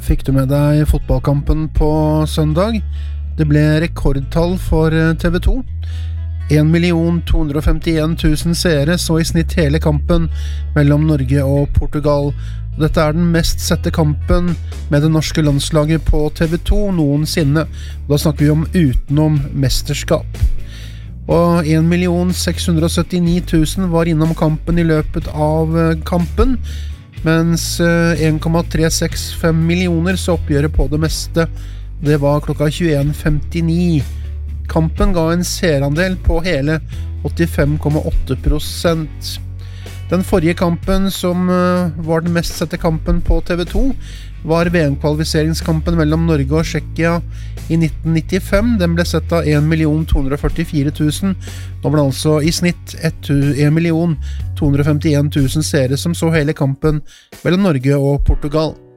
Fikk du med deg fotballkampen på søndag? Det ble rekordtall for TV 2. 1.251.000 seere så i snitt hele kampen mellom Norge og Portugal. Dette er den mest sette kampen med det norske landslaget på TV 2 noensinne. Da snakker vi om utenom mesterskap. Og 1.679.000 var innom kampen i løpet av kampen, mens 1,365 millioner så oppgjøret på det meste. Det var klokka 21.59. Kampen ga en seerandel på hele 85,8%. Den forrige kampen, som var den mest sette kampen på TV 2, var VM-kvalifiseringskampen mellom Norge og Tsjekkia i 1995. Den ble sett av 1.244.000. Nå var det altså i snitt 1.251.000 seere som så hele kampen mellom Norge og Portugal.